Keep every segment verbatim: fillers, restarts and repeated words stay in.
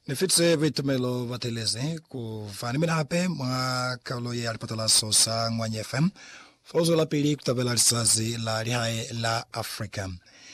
Nefitse vitumelo vateleze ku fani mina hape mga kaulo ya alipatala sosa ngwanye F M fozo la pili kutabela risazi la rihae la Afrika.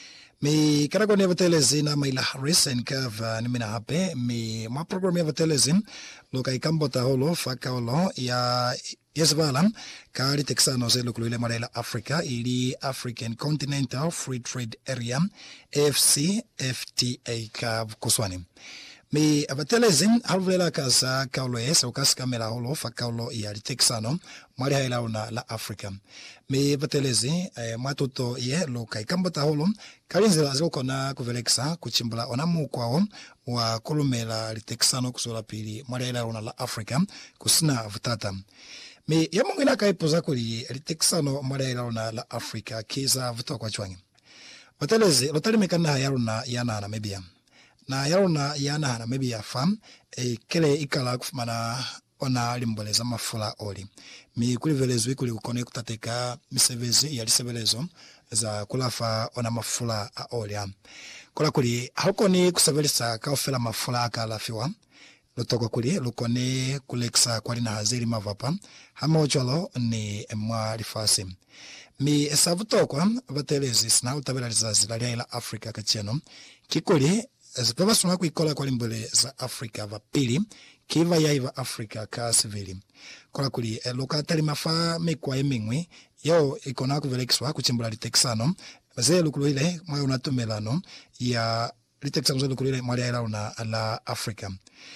Mi karagoni ya vateleze na maila Harris and Kava ni mina hape mi ma program ya vateleze loka ikambota holo fa kaulo ya Yesvala kari Texano ze lukuluile marela Afrika ili African Continental Free Trade Area A F C F T A ka kuswani. Mi abatelezin halvela kaza kaulo yes ukas kamera holo fa kaulo ya Texano mari haila una la Afrika. Mi abatelezi eh, matoto ye lo kai kambata holo karinzela zoko na kuveleksa kuchimbula onamu kwao wa kolumela Texano kusola pili mari haila una la Afrika kusina vutata. Mi yamungina kaipoza kuri Texano mari haila una la Afrika kiza vuto kwa chwangi. Batelezi lotari mekana yaruna yana na mebia. Na yarona yana na maybe ya fam e kele ikala kufumana ona limboleza mafula oli mi kulivelezwe kuli kukone kutateka misevezi ya lisevelezo za kulafa ona mafula a oli kola kuli hakoni kusevelisa kaofela mafula akala fiwa lotoko kuli lukone kuleksa kwali na haziri mavapa hama ocholo ni mwa rifasi mi esavutokwa vatelezi sina utabela rizazi la ila Afrika kacheno kikuli Zipeva suna kuikola kwa limbole za Afrika vapili, kiva ya iva Afrika ka sivili. Kola kuli, e, loka tali mafa mekwa emingwi, yao ikona kuvelekiswa kuchimbula li Texano, ze lukulu ile mwa unatumelano ya li Texano ze lukulu ile mwa ya una la Afrika.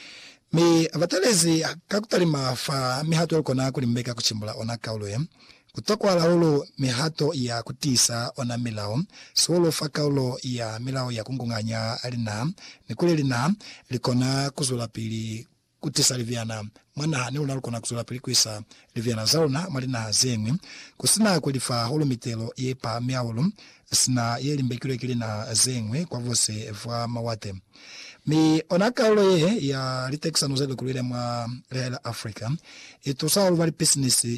Mi vatelezi kakutali mafa mihato yalukona kulimbeka kuchimbula ona kaulo ya. Kutokwa la hulu mihato ya kutisa ona milao, suolo fakaulo ya milao ya kungunganya alina, nikuli lina likona kuzula pili kutisa liviana, mwana ni unalukona kuzula pili kuisa liviana zauna, malina hazengwi, kusina kulifa hulu mitelo ye pa miaulu, sina ye limbekile kili na zengwi kwa vose evwa mawate. Mi onaka ulo ye ya Texano zelu kulile mwa reala Afrika, ito saa ulwari business